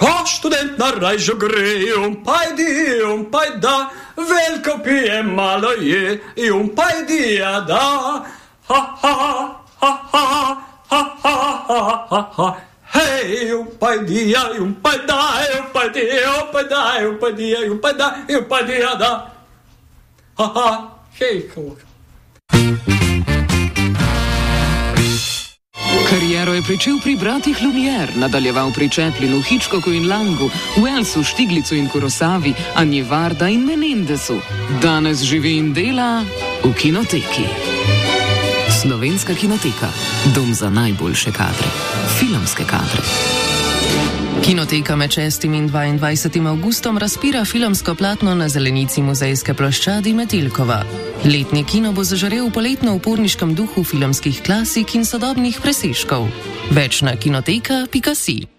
Ko študent na rajžo gre, pajda, veliko pije, malo je, pajdi, da. Ha, ha, ha, ha, ha, ha, ha, ha. Hej, pajdi, da. Ha, ha, hej, Kariero je pričel pri bratih Lumière, nadaljeval pri Chaplinu, Hitchcocku in Langu, Wellsu, Štiglicu in Kurosavi, Anje Varda in Menendesu. Danes živi in dela v kinoteki. Slovenska kinoteka. Dom za najboljše kadre. Filmske kadre. Kinoteka med 6. in 22. avgustom razpira filmsko platno na zelenici muzejske ploščadi Metelkova. Letni kino bo zažarel v poletno-uporniškem duhu filmskih klasik in sodobnih presežkov. Več na kinoteka.si.